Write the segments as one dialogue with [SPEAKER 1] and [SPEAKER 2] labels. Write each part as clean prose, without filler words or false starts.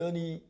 [SPEAKER 1] 여전히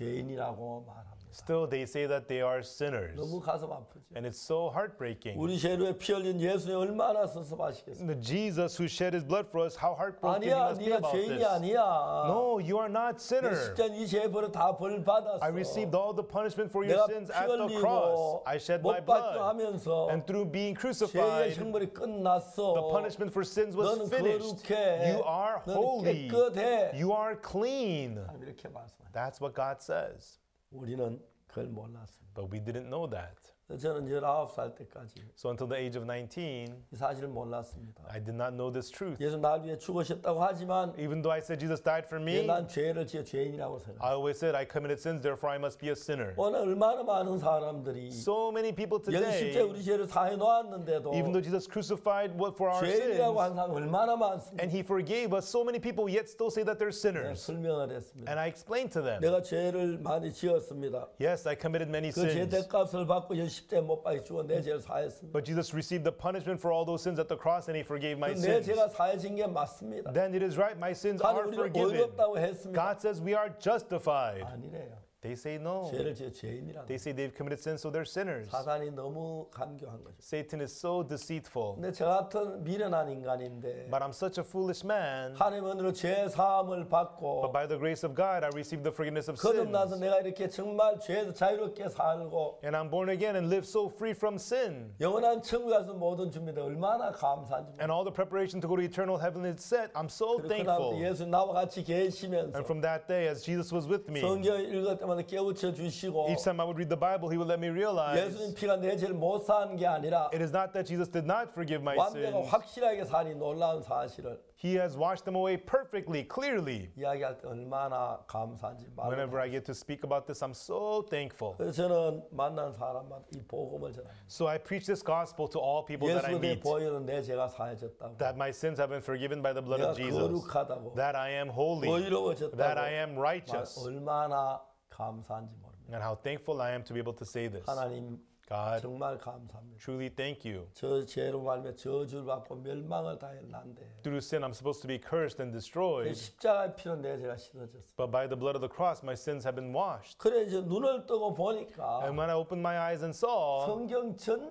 [SPEAKER 1] 죄인이라고 말합니다.
[SPEAKER 2] Still, they say that they are sinners.
[SPEAKER 1] 너무 가슴 아프죠.
[SPEAKER 2] And it's so heartbreaking.
[SPEAKER 1] 우리 죄로에 피 흘린 예수님 얼마나 섭섭하시겠어요.
[SPEAKER 2] The Jesus who shed his blood for us, how heartbroken he
[SPEAKER 1] 아니야,
[SPEAKER 2] must be
[SPEAKER 1] 네가
[SPEAKER 2] about
[SPEAKER 1] 죄인이
[SPEAKER 2] this.
[SPEAKER 1] 아니야.
[SPEAKER 2] No, you are not sinner.
[SPEAKER 1] 십자가 이 죄의 벌을 다 벌 받았어.
[SPEAKER 2] I received all the punishment for your
[SPEAKER 1] 내가
[SPEAKER 2] sins
[SPEAKER 1] 피
[SPEAKER 2] at the cross.
[SPEAKER 1] 흘리고
[SPEAKER 2] I shed my
[SPEAKER 1] 못 받게
[SPEAKER 2] blood.
[SPEAKER 1] 하면서
[SPEAKER 2] And through being
[SPEAKER 1] 죄의
[SPEAKER 2] crucified,
[SPEAKER 1] 형벌이 끝났어.
[SPEAKER 2] the punishment for sins was
[SPEAKER 1] 너는
[SPEAKER 2] finished.
[SPEAKER 1] 거룩해.
[SPEAKER 2] You are
[SPEAKER 1] 너는
[SPEAKER 2] holy.
[SPEAKER 1] 깨끗해.
[SPEAKER 2] You are clean.
[SPEAKER 1] 이렇게 말씀합니다.
[SPEAKER 2] That's what God says.
[SPEAKER 1] 우리는 그걸 몰랐습니다.
[SPEAKER 2] But we didn't know that.
[SPEAKER 1] 저는 19살 때까지
[SPEAKER 2] So until the age of 19,
[SPEAKER 1] 이 사실을 몰랐습니다.
[SPEAKER 2] I did not know this truth.
[SPEAKER 1] 예수 날 위해 죽으셨다고 하지만
[SPEAKER 2] Even though I said Jesus died for me,
[SPEAKER 1] 난 죄를 지어 죄인이라고 생각해요.
[SPEAKER 2] I always said I committed sins, therefore I must be a sinner.
[SPEAKER 1] 오늘 얼마나 많은 사람들이
[SPEAKER 2] So many people
[SPEAKER 1] 여기 십자에
[SPEAKER 2] today,
[SPEAKER 1] 우리 죄를 사해 놓았는데도
[SPEAKER 2] even though Jesus crucified what for our
[SPEAKER 1] 죄인이라고
[SPEAKER 2] sins,
[SPEAKER 1] 하는 사람 얼마나 많습니까?
[SPEAKER 2] and he forgave us, so many people yet still say that they're
[SPEAKER 1] 내가
[SPEAKER 2] sinners.
[SPEAKER 1] 설명을 했습니다.
[SPEAKER 2] And I explained to them,
[SPEAKER 1] 내가 죄를 많이 지었습니다.
[SPEAKER 2] yes, I committed many
[SPEAKER 1] 그 죄
[SPEAKER 2] sins,
[SPEAKER 1] 대값을 받고 십자에 못 박혀 죽어 내 죄를 사했습니다.
[SPEAKER 2] but Jesus received the punishment for all those sins at the cross and he forgave my
[SPEAKER 1] 내
[SPEAKER 2] sins.
[SPEAKER 1] 죄가 사해진 게 맞습니다.
[SPEAKER 2] Then it is right, my sins
[SPEAKER 1] 하나님
[SPEAKER 2] are
[SPEAKER 1] 우리를
[SPEAKER 2] forgiven.
[SPEAKER 1] 의롭다고 했습니다.
[SPEAKER 2] God says we are justified.
[SPEAKER 1] 아니래요.
[SPEAKER 2] They say no.
[SPEAKER 1] 죄를 지어 죄인이라는
[SPEAKER 2] They say they've committed sins, so they're sinners.
[SPEAKER 1] 사단이 너무 간교한 거죠.
[SPEAKER 2] Satan is so deceitful.
[SPEAKER 1] 근데 저 같은 미련한 인간인데
[SPEAKER 2] But I'm such a foolish man.
[SPEAKER 1] 하나님 은혜로 죄 사함을
[SPEAKER 2] But
[SPEAKER 1] 받고
[SPEAKER 2] by the grace of God, I received the forgiveness of
[SPEAKER 1] 거듭나서
[SPEAKER 2] sins.
[SPEAKER 1] 내가 이렇게 정말 죄에서 자유롭게 살고
[SPEAKER 2] And I'm born again and live so free from sin.
[SPEAKER 1] 영원한 천국 가서 모든 준비돼 얼마나 감사한지.
[SPEAKER 2] And all the preparation to go to eternal heaven is set. I'm so
[SPEAKER 1] 그다음에
[SPEAKER 2] thankful.
[SPEAKER 1] 예수 나와 같이 계시면서
[SPEAKER 2] And from that day, as Jesus was with me,
[SPEAKER 1] 성경 읽을 때마다 깨우쳐 주시고
[SPEAKER 2] each time I would read the Bible, he would let me realize
[SPEAKER 1] 예수님 피가 내 죄를 못 사는 게 아니라
[SPEAKER 2] it is not that Jesus did not forgive my
[SPEAKER 1] 완벽하고
[SPEAKER 2] sins.
[SPEAKER 1] 확실하게 사니 놀라운 사실을
[SPEAKER 2] He has washed them away perfectly, clearly.
[SPEAKER 1] 이야기할 때 얼마나 감사한지 말로.
[SPEAKER 2] Whenever I get to speak about this, I'm so thankful.
[SPEAKER 1] 그래서 저는 만난 사람마다 이 복음을 전합니다.
[SPEAKER 2] So I preach this gospel to all people that I
[SPEAKER 1] 예수에
[SPEAKER 2] meet,
[SPEAKER 1] 보여는 내 죄가 사해졌다고.
[SPEAKER 2] that my sins have been forgiven by the blood
[SPEAKER 1] 내가
[SPEAKER 2] of Jesus,
[SPEAKER 1] 거룩하다고.
[SPEAKER 2] that I am holy,
[SPEAKER 1] 의로워졌다고.
[SPEAKER 2] that I am righteous,
[SPEAKER 1] 얼마나 감사한지 모릅니다.
[SPEAKER 2] and how thankful I am to be able to say this.
[SPEAKER 1] 하나님
[SPEAKER 2] God,
[SPEAKER 1] 정말 감사합니다.
[SPEAKER 2] truly thank you.
[SPEAKER 1] 저 죄로 말며 저주를 받고 멸망을 당했는데
[SPEAKER 2] Through sin, I'm supposed to be cursed and destroyed,
[SPEAKER 1] 십자가의 피로 내 죄가 씻어졌어.
[SPEAKER 2] but by the blood of the cross, my sins have been washed.
[SPEAKER 1] 그래 이제 눈을 뜨고 보니까
[SPEAKER 2] And when I opened my eyes and saw,
[SPEAKER 1] 성경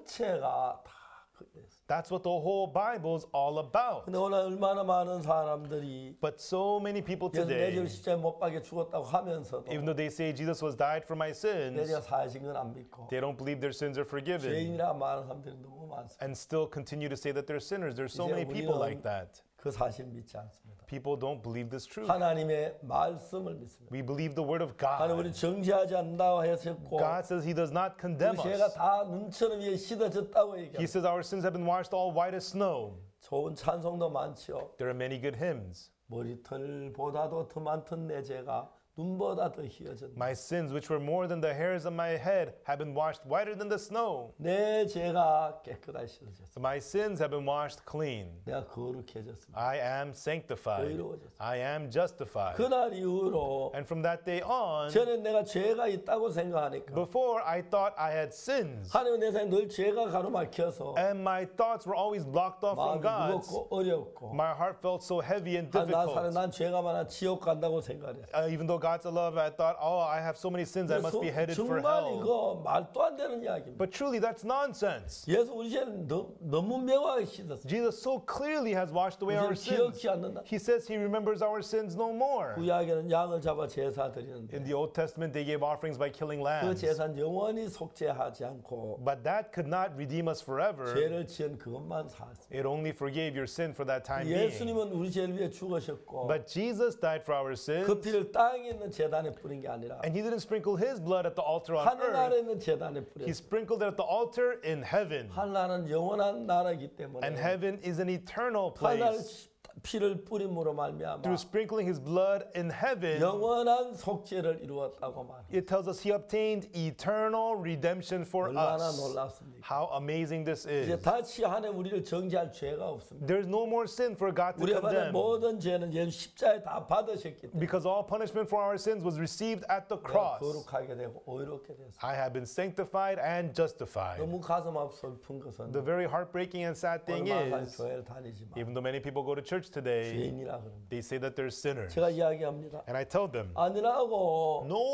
[SPEAKER 1] 전체가 다 그랬어.
[SPEAKER 2] that's what the whole Bible is all about.
[SPEAKER 1] 근데 오늘 얼마나 많은 사람들이
[SPEAKER 2] But so many people
[SPEAKER 1] 예수 내 죄를
[SPEAKER 2] today,
[SPEAKER 1] 십자가에 못 박혀 죽었다고 하면서도
[SPEAKER 2] even though they say Jesus was died for my
[SPEAKER 1] 내
[SPEAKER 2] sins,
[SPEAKER 1] 죄가 사해진 건 안 믿고
[SPEAKER 2] they don't believe their sins are forgiven
[SPEAKER 1] 죄인이라 말하는 사람들이 너무 많습니다.
[SPEAKER 2] and still continue to say that they're sinners. There's so
[SPEAKER 1] 이제
[SPEAKER 2] many people
[SPEAKER 1] 우리는
[SPEAKER 2] like that.
[SPEAKER 1] 그 사실 믿지 않습니다.
[SPEAKER 2] People don't believe this truth.
[SPEAKER 1] 하나님의 말씀을 믿습니다.
[SPEAKER 2] We believe the word of
[SPEAKER 1] 하나님 우리
[SPEAKER 2] God.
[SPEAKER 1] 정죄하지 않는다고 하셨고
[SPEAKER 2] God says he does not condemn
[SPEAKER 1] 우리 죄가
[SPEAKER 2] us.
[SPEAKER 1] 다 눈처럼 위에 씻어졌다고
[SPEAKER 2] He
[SPEAKER 1] 얘기합니다.
[SPEAKER 2] says our sins have been washed all white as snow.
[SPEAKER 1] 좋은 찬송도 많지요.
[SPEAKER 2] There are many good hymns.
[SPEAKER 1] 머리털보다도 더 많던 내 죄가 눈보다 더 희어졌네.
[SPEAKER 2] My sins, which were more than the hairs of my head, have been washed whiter than the snow.
[SPEAKER 1] 내 죄가 깨끗하게 씻어졌어.
[SPEAKER 2] My sins have been washed clean.
[SPEAKER 1] 내가 거룩해졌습니다.
[SPEAKER 2] I am sanctified.
[SPEAKER 1] 의로워졌습니다.
[SPEAKER 2] I am justified.
[SPEAKER 1] 그날 이후로
[SPEAKER 2] And from that day on,
[SPEAKER 1] 전에 내가 죄가 있다고 생각하니까
[SPEAKER 2] before I thought I had sins,
[SPEAKER 1] 하나님 내 삶에 늘 죄가 가로막혀서
[SPEAKER 2] and my thoughts were always blocked off
[SPEAKER 1] 마음이
[SPEAKER 2] from God's,
[SPEAKER 1] 무겁고 어렵고
[SPEAKER 2] my heart felt so heavy and
[SPEAKER 1] 나 사는
[SPEAKER 2] difficult.
[SPEAKER 1] 난 죄가 많아 지옥 간다고 생각했어.
[SPEAKER 2] Even though God's a love, I thought, oh, I have so many sins, I must be headed for
[SPEAKER 1] 정말
[SPEAKER 2] hell.
[SPEAKER 1] 이거 말도 안 되는 이야기입니다.
[SPEAKER 2] But truly, that's nonsense.
[SPEAKER 1] 예수 우리 죄를 너무 명확하게 씻었어요.
[SPEAKER 2] Jesus so clearly has washed away our
[SPEAKER 1] 우리를
[SPEAKER 2] sins.
[SPEAKER 1] 기억지 않는다.
[SPEAKER 2] He says he remembers our sins no more.
[SPEAKER 1] 구약에는 양을 잡아 제사 드리는데
[SPEAKER 2] In the Old Testament, they gave offerings by killing
[SPEAKER 1] 그
[SPEAKER 2] lambs.
[SPEAKER 1] 제사는 영원히 속죄하지 않고
[SPEAKER 2] But that could not redeem us forever.
[SPEAKER 1] 죄를 지은 그것만 샀습니다.
[SPEAKER 2] It only forgave your sin for that time being.
[SPEAKER 1] 예수님은 우리 죄를 위해 죽으셨고
[SPEAKER 2] But Jesus died for our sins,
[SPEAKER 1] 그 피를 땅에 있는 제단에 뿌린 게 아니라
[SPEAKER 2] and he didn't sprinkle his blood at the altar on
[SPEAKER 1] 하늘 나라에
[SPEAKER 2] earth.
[SPEAKER 1] 있는 제단에
[SPEAKER 2] He
[SPEAKER 1] 뿌렸어요.
[SPEAKER 2] sprinkled it at the altar in heaven.
[SPEAKER 1] 하나는 영원한 나라이기 때문에
[SPEAKER 2] And heaven is an eternal
[SPEAKER 1] 하나의
[SPEAKER 2] place.
[SPEAKER 1] 피를 뿌림으로 말미암아
[SPEAKER 2] Through sprinkling his blood in heaven,
[SPEAKER 1] 영원한 속죄를 이루었다고 말합니다.
[SPEAKER 2] it tells us he obtained eternal redemption for
[SPEAKER 1] 얼마나
[SPEAKER 2] us.
[SPEAKER 1] 놀랍습니까?
[SPEAKER 2] How amazing this
[SPEAKER 1] 이제
[SPEAKER 2] is.
[SPEAKER 1] 다시 하나님 우리를 정죄할 죄가 없습니다.
[SPEAKER 2] There's no more sin for God to
[SPEAKER 1] 우리가 받은
[SPEAKER 2] condemn.
[SPEAKER 1] 모든 죄는 예수 십자에 다 받으셨기 때문에
[SPEAKER 2] Because all punishment for our sins was received at the
[SPEAKER 1] 내가
[SPEAKER 2] cross.
[SPEAKER 1] 거룩하게 되고 의롭게 됐습니다.
[SPEAKER 2] I have been sanctified and justified.
[SPEAKER 1] 너무 가슴 아프 슬픈 것은
[SPEAKER 2] The very heartbreaking and sad thing
[SPEAKER 1] 얼마나
[SPEAKER 2] is,
[SPEAKER 1] 교회를 다니지만
[SPEAKER 2] even though many people go to church church today,
[SPEAKER 1] 죄인이라 그럽니다.
[SPEAKER 2] they say that they're sinners.
[SPEAKER 1] 제가 이야기합니다.
[SPEAKER 2] And I tell them,
[SPEAKER 1] 아니라고.
[SPEAKER 2] no,